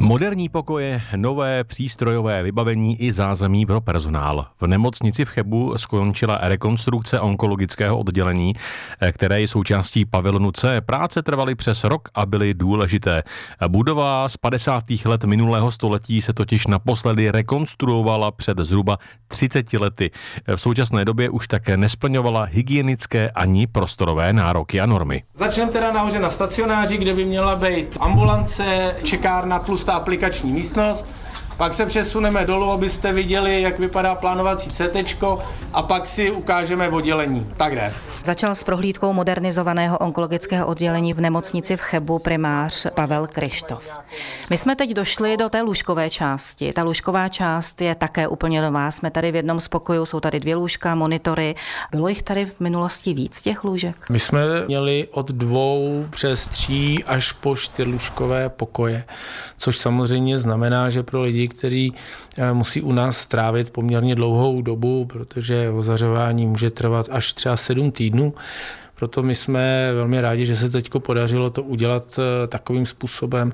Moderní pokoje, nové přístrojové vybavení i zázemí pro personál. V nemocnici v Chebu skončila rekonstrukce onkologického oddělení, které je součástí pavilonu C. Práce trvaly přes rok a byly důležité. Budova z 50. let minulého století se totiž naposledy rekonstruovala před zhruba 30 lety. V současné době už také nesplňovala hygienické ani prostorové nároky a normy. Začneme teda nahoře na stacionáři, kde by měla být ambulance, čekárna plus ta aplikační místnost. Pak se přesuneme dolů, abyste viděli, jak vypadá plánovací CTčko, a pak si ukážeme oddělení. Tak jde. Začal s prohlídkou modernizovaného onkologického oddělení v nemocnici v Chebu primář Pavel Kryštof. My jsme teď došli do té lůžkové části. Ta lůžková část je také úplně nová. Jsme tady v jednom z pokojů, jsou tady 2 lůžka, monitory. Bylo jich tady v minulosti víc těch lůžek? My jsme měli od 2 přes 3 až po 4 lůžkové pokoje, což samozřejmě znamená, že pro lidi, kteří musí u nás strávit poměrně dlouhou dobu, protože ozařování může trvat až třeba 7 týdnů. Proto my jsme velmi rádi, že se teď podařilo to udělat takovým způsobem,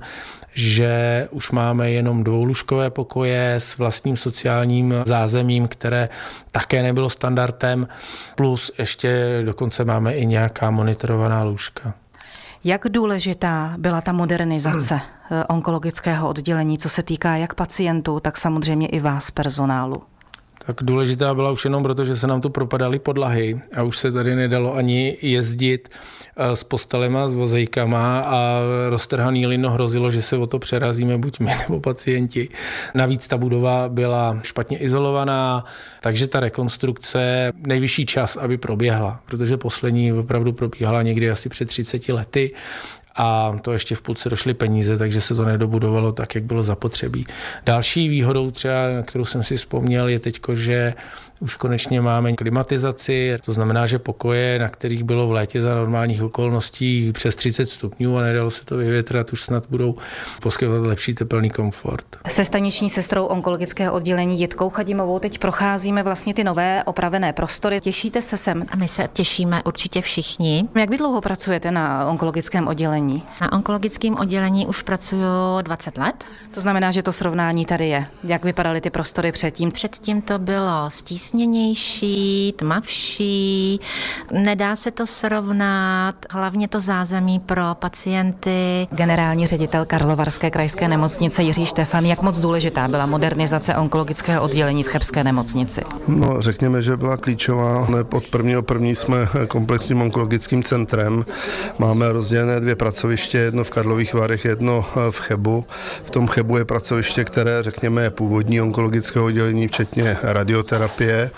že už máme jenom 2lůžkové pokoje s vlastním sociálním zázemím, které také nebylo standardem, plus ještě dokonce máme i nějaká monitorovaná lůžka. Jak důležitá byla ta modernizace onkologického oddělení, co se týká jak pacientů, tak samozřejmě i vás, personálu? Tak důležitá byla už jenom proto, že se nám tu propadaly podlahy a už se tady nedalo ani jezdit s postelema, s vozejkama a roztrhaný lino hrozilo, že se o to přerazíme buď my nebo pacienti. Navíc ta budova byla špatně izolovaná, takže ta rekonstrukce nejvyšší čas, aby proběhla, protože poslední opravdu probíhala někdy asi před 30 lety. A to ještě v půlce došly peníze, takže se to nedobudovalo tak, jak bylo zapotřebí. Další výhodou třeba, na kterou jsem si vzpomněl, je teďko, že už konečně máme klimatizaci, to znamená, že pokoje, na kterých bylo v létě za normálních okolností přes 30 stupňů a nedalo se to vyvětrat, už snad budou poskytovat lepší tepelný komfort. Se staniční sestrou onkologického oddělení Jitkou Chadimovou teď procházíme vlastně ty nové opravené prostory. Těšíte se sem? A my se těšíme určitě všichni. Jak vy dlouho pracujete na onkologickém oddělení? Na onkologickém oddělení už pracuju 20 let. To znamená, že to srovnání tady je. Jak vypadaly ty prostory předtím? Předtím to bylo stísněnější, tmavší, nedá se to srovnat, hlavně to zázemí pro pacienty. Generální ředitel Karlovarské krajské nemocnice Jiří Štefan, jak moc důležitá byla modernizace onkologického oddělení v chebské nemocnici? No, řekněme, že byla klíčová. Od 1.1. jsme komplexním onkologickým centrem. Máme rozdělené 2 pracoviště, jedno v Karlových Varech, jedno v Chebu. V tom Chebu je pracoviště, které, řekněme, je původní onkologické oddělení, včetně radioterapie.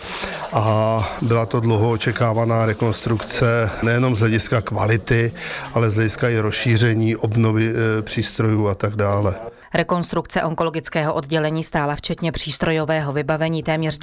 A byla to dlouho očekávaná rekonstrukce nejenom z hlediska kvality, ale z hlediska i rozšíření, obnovy přístrojů a tak dále. Rekonstrukce onkologického oddělení stála včetně přístrojového vybavení téměř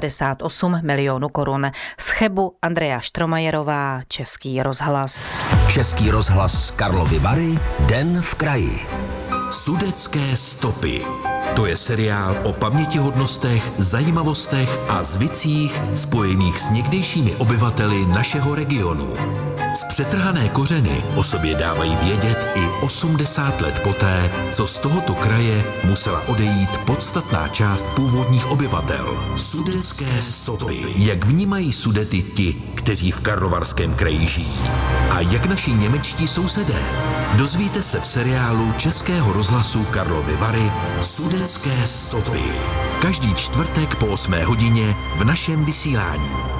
258 milionů korun. Z Chebu Andrea Štromajerová, Český rozhlas. Český rozhlas Karlovy Vary, Den v kraji. Sudetské stopy. To je seriál o pamětihodnostech, zajímavostech a zvicích spojených s někdejšími obyvateli našeho regionu. Zpřetrhané kořeny o sobě dávají vědět i 80 let poté, co z tohoto kraje musela odejít podstatná část původních obyvatel. Sudetské stopy. Jak vnímají Sudety ti, kteří v Karlovarském kraji žijí? A jak naši němečtí sousedé? Dozvíte se v seriálu Českého rozhlasu Karlovy Vary Sudetské stopy. Každý čtvrtek po 8 hodině v našem vysílání.